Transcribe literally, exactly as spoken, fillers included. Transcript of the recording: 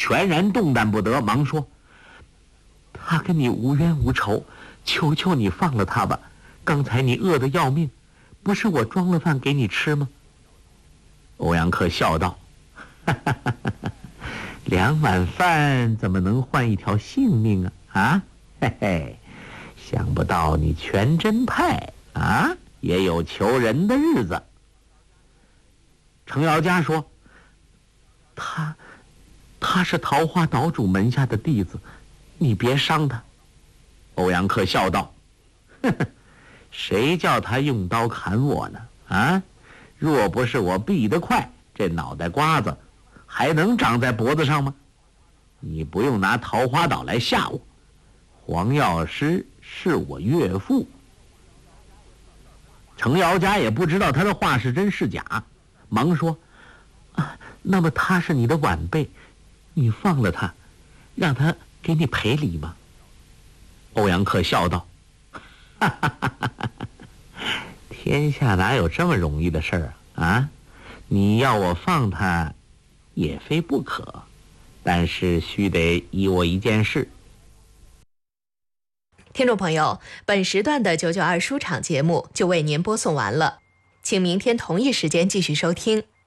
全然动弹不得，忙说：“他跟你无冤无仇，求求你放了他吧。刚才你饿得要命，不是我装了饭给你吃吗？”欧阳克笑道：“哈哈哈哈，两碗饭怎么能换一条性命啊？啊，嘿嘿，想不到你全真派啊，也有求人的日子。”程咬家说：“他，他是桃花岛主门下的弟子，你别伤他。”欧阳克笑道：“呵呵，谁叫他用刀砍我呢？啊！若不是我避得快，这脑袋瓜子还能长在脖子上吗？你不用拿桃花岛来吓我，黄药师是我岳父。”程咬家也不知道他的话是真是假，忙说：“啊，那么他是你的晚辈，你放了他，让他给你赔礼吗？”欧阳克笑道：“哈哈哈哈哈，天下哪有这么容易的事儿啊？啊，你要我放他，也非不可，但是须得依我一件事。” 听众朋友，本时段的九九二书场节目就为您播送完了，请明天同一时间继续收听。